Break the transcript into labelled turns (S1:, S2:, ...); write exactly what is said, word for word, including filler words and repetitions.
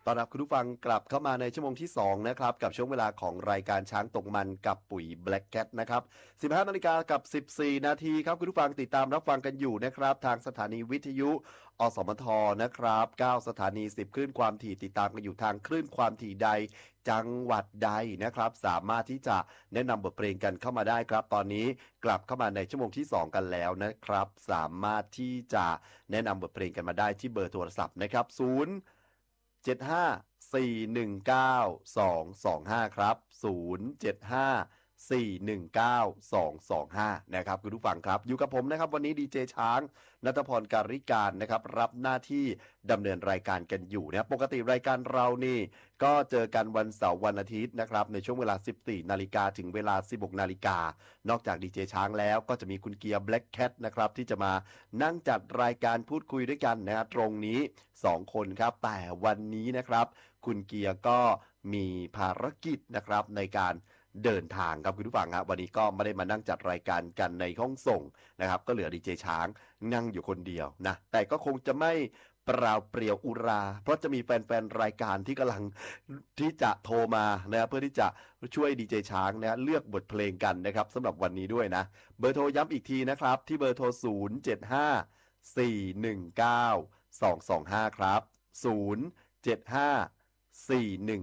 S1: ต้อนรับคุณผู้ฟังกลับเข้ามาในชั่วโมงที่สองนะครับกับช่วงเวลาของรายการช้างตกมันกับปุ๋ย Black Cat นะครับสิบห้านาฬิกากับสิบสี่นาทีครับคุณผู้ฟังติดตามรับฟังกันอยู่นะครับทางสถานีวิทยุอสมทนะครับเก้าสถานีสิบคลื่นความถี่ติดตามกันอยู่ทางคลื่นความถี่ใดจังหวัดใดนะครับสามารถที่จะแนะนำบทเพลงกันเข้ามาได้ครับตอนนี้กลับเข้ามาในชั่วโมงที่สองกันแล้วนะครับสามารถที่จะแนะนำบทเพลงกันมาได้ที่เบอร์โทรศัพท์นะครับศูนย์ เจ็ด ห้า สี่ หนึ่ง เก้า สอง สอง ห้าครับศูนย์ เจ็ด ห้า สี่ หนึ่ง เก้า สอง สอง ห้านะครับคุณผู้ฟังครับอยู่กับผมนะครับวันนี้ดีเจช้างณัฐพรการิการนะครับรับหน้าที่ดำเนินรายการกันอยู่นะปกติรายการเรานี่ก็เจอกันวันเสาร์วันอาทิตย์นะครับในช่วงเวลา สิบสี่ นาฬิกาถึงเวลา สิบหก นาฬิกานอกจากดีเจช้างแล้วก็จะมีคุณเกียร์ Black Cat นะครับที่จะมานั่งจัดรายการพูดคุยด้วยกันนะตรงนี้สองคนครับแต่วันนี้นะครับคุณเกียร์ก็มีภารกิจนะครับในการเดินทางครับคุณผู้ฟังครับวันนี้ก็ไม่ได้มานั่งจัดรายการกันในห้องส่งนะครับก็เหลือดีเจช้างนั่งอยู่คนเดียวนะแต่ก็คงจะไม่เปล่าเปลี่ยวอุราเพราะจะมีแฟนๆรายการที่กำลังที่จะโทรมานะเพื่อที่จะช่วยดีเจช้างนะเลือกบทเพลงกันนะครับสำหรับวันนี้ด้วยนะเบอร์โทรย้ำอีกทีนะครับที่เบอร์โทรศูนย์ เจ็ด ห้า สี่ หนึ่ง เก้า สอง สอง ห้าครับศูนย์ เจ็ด ห้า สี่ หนึ่ง